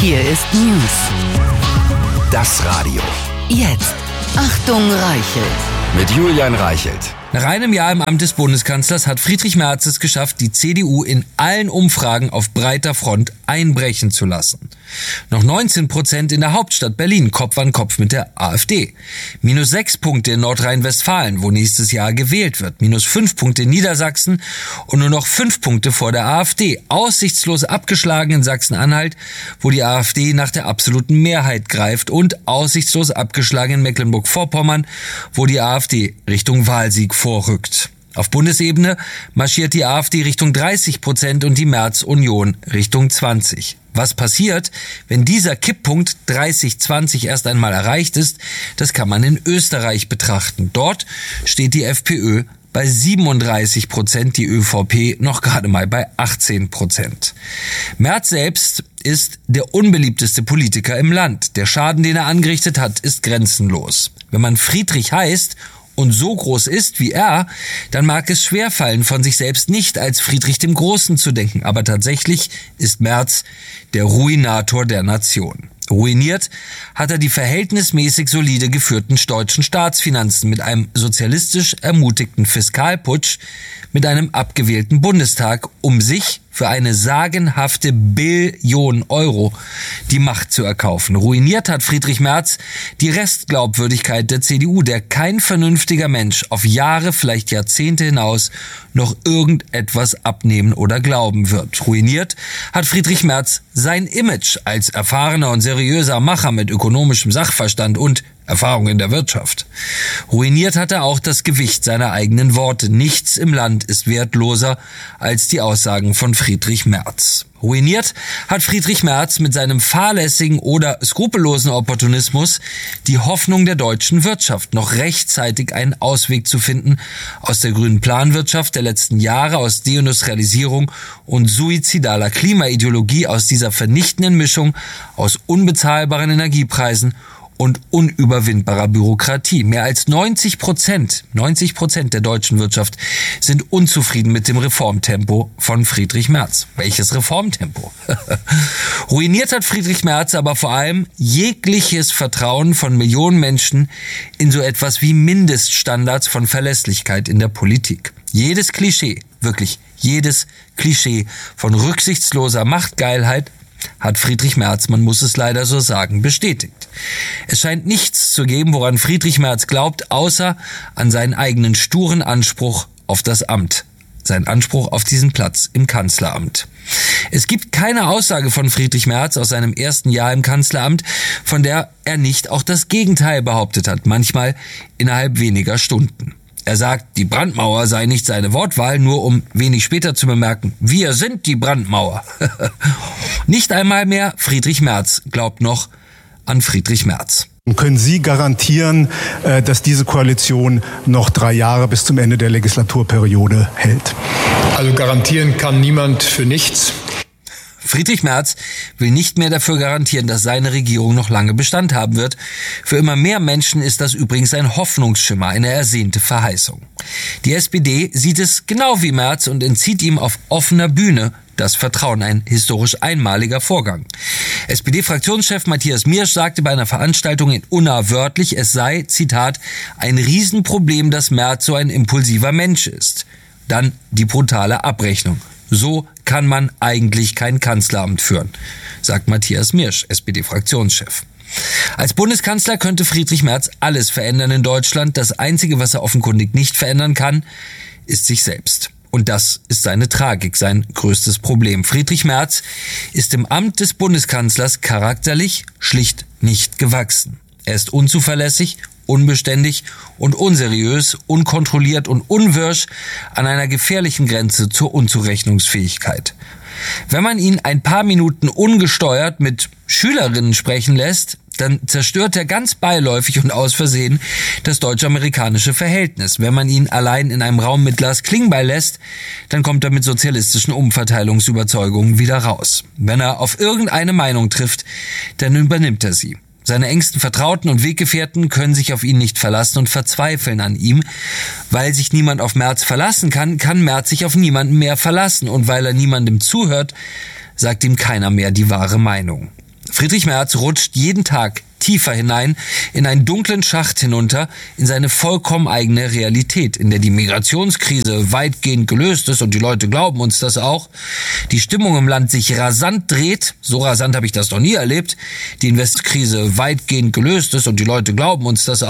Hier ist News. Das Radio. Jetzt. Achtung, Reichelt. Mit Julian Reichelt. Nach einem Jahr im Amt des Bundeskanzlers hat Friedrich Merz es geschafft, die CDU in allen Umfragen auf breiter Front einbrechen zu lassen. Noch 19% in der Hauptstadt Berlin, Kopf an Kopf mit der AfD. -6 Punkte in Nordrhein-Westfalen, wo nächstes Jahr gewählt wird. -5 Punkte in Niedersachsen und nur noch 5 Punkte vor der AfD. Aussichtslos abgeschlagen in Sachsen-Anhalt, wo die AfD nach der absoluten Mehrheit greift. Und aussichtslos abgeschlagen in Mecklenburg-Vorpommern, wo die AfD Richtung Wahlsieg vorrückt. Auf Bundesebene marschiert die AfD Richtung 30% und die Merz-Union Richtung 20%. Was passiert, wenn dieser Kipppunkt 30-20 erst einmal erreicht ist, das kann man in Österreich betrachten. Dort steht die FPÖ bei 37%, die ÖVP noch gerade mal bei 18%. Merz selbst ist der unbeliebteste Politiker im Land. Der Schaden, den er angerichtet hat, ist grenzenlos. Wenn man Friedrich heißt und so groß ist wie er, dann mag es schwerfallen, von sich selbst nicht als Friedrich dem Großen zu denken. Aber tatsächlich ist Merz der Ruinator der Nation. Ruiniert hat er die verhältnismäßig solide geführten deutschen Staatsfinanzen mit einem sozialistisch ermutigten Fiskalputsch, mit einem abgewählten Bundestag, um sich für eine sagenhafte Billion Euro die Macht zu erkaufen. Ruiniert hat Friedrich Merz die Restglaubwürdigkeit der CDU, der kein vernünftiger Mensch auf Jahre, vielleicht Jahrzehnte hinaus noch irgendetwas abnehmen oder glauben wird. Ruiniert hat Friedrich Merz sein Image als erfahrener und seriöser Macher mit ökonomischem Sachverstand und Erfahrung in der Wirtschaft. Ruiniert hat er auch das Gewicht seiner eigenen Worte. Nichts im Land ist wertloser als die Aussagen von Friedrich Merz. Ruiniert hat Friedrich Merz mit seinem fahrlässigen oder skrupellosen Opportunismus die Hoffnung der deutschen Wirtschaft, noch rechtzeitig einen Ausweg zu finden aus der grünen Planwirtschaft der letzten Jahre, aus Deindustrialisierung und suizidaler Klimaideologie, aus dieser vernichtenden Mischung aus unbezahlbaren Energiepreisen und unüberwindbarer Bürokratie. Mehr als 90% der deutschen Wirtschaft sind unzufrieden mit dem Reformtempo von Friedrich Merz. Welches Reformtempo? Ruiniert hat Friedrich Merz aber vor allem jegliches Vertrauen von Millionen Menschen in so etwas wie Mindeststandards von Verlässlichkeit in der Politik. Jedes Klischee, wirklich jedes Klischee von rücksichtsloser Machtgeilheit hat Friedrich Merz, man muss es leider so sagen, bestätigt. Es scheint nichts zu geben, woran Friedrich Merz glaubt, außer an seinen eigenen sturen Anspruch auf das Amt, seinen Anspruch auf diesen Platz im Kanzleramt. Es gibt keine Aussage von Friedrich Merz aus seinem ersten Jahr im Kanzleramt, von der er nicht auch das Gegenteil behauptet hat, manchmal innerhalb weniger Stunden. Er sagt, die Brandmauer sei nicht seine Wortwahl, nur um wenig später zu bemerken, wir sind die Brandmauer. Nicht einmal mehr Friedrich Merz glaubt noch an Friedrich Merz. Können Sie garantieren, dass diese Koalition noch 3 Jahre bis zum Ende der Legislaturperiode hält? Also garantieren kann niemand für nichts. Friedrich Merz will nicht mehr dafür garantieren, dass seine Regierung noch lange Bestand haben wird. Für immer mehr Menschen ist das übrigens ein Hoffnungsschimmer, eine ersehnte Verheißung. Die SPD sieht es genau wie Merz und entzieht ihm auf offener Bühne das Vertrauen, ein historisch einmaliger Vorgang. SPD-Fraktionschef Matthias Miersch sagte bei einer Veranstaltung in Unna wörtlich, es sei, Zitat, ein Riesenproblem, dass Merz so ein impulsiver Mensch ist. Dann die brutale Abrechnung. So kann man eigentlich kein Kanzleramt führen, sagt Matthias Miersch, SPD-Fraktionschef. Als Bundeskanzler könnte Friedrich Merz alles verändern in Deutschland. Das Einzige, was er offenkundig nicht verändern kann, ist sich selbst. Und das ist seine Tragik, sein größtes Problem. Friedrich Merz ist im Amt des Bundeskanzlers charakterlich schlicht nicht gewachsen. Er ist unzuverlässig, unbeständig und unseriös, unkontrolliert und unwirsch an einer gefährlichen Grenze zur Unzurechnungsfähigkeit. Wenn man ihn ein paar Minuten ungesteuert mit Schülerinnen sprechen lässt, dann zerstört er ganz beiläufig und aus Versehen das deutsch-amerikanische Verhältnis. Wenn man ihn allein in einem Raum mit Lars Klingbeil lässt, dann kommt er mit sozialistischen Umverteilungsüberzeugungen wieder raus. Wenn er auf irgendeine Meinung trifft, dann übernimmt er sie. Seine engsten Vertrauten und Weggefährten können sich auf ihn nicht verlassen und verzweifeln an ihm. Weil sich niemand auf Merz verlassen kann, kann Merz sich auf niemanden mehr verlassen. Und weil er niemandem zuhört, sagt ihm keiner mehr die wahre Meinung. Friedrich Merz rutscht jeden Tag tiefer hinein, in einen dunklen Schacht hinunter, in seine vollkommen eigene Realität, in der die Migrationskrise weitgehend gelöst ist und die Leute glauben uns das auch, die Stimmung im Land sich rasant dreht, so rasant habe ich das noch nie erlebt, die Investkrise weitgehend gelöst ist und die Leute glauben uns das auch,